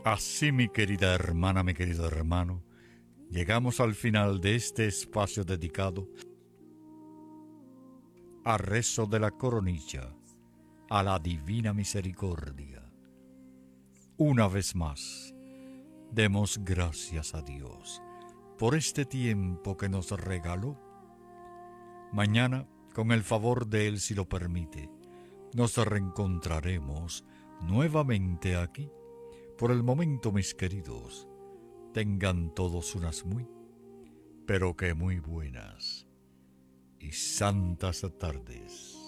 Así, mi querida hermana, mi querido hermano, llegamos al final de este espacio dedicado al rezo de la coronilla, a la divina misericordia. Una vez más, demos gracias a Dios por este tiempo que nos regaló. Mañana, con el favor de Él, si lo permite, nos reencontraremos nuevamente aquí. Por el momento, mis queridos, tengan todos unas muy, pero que muy buenas y santas tardes.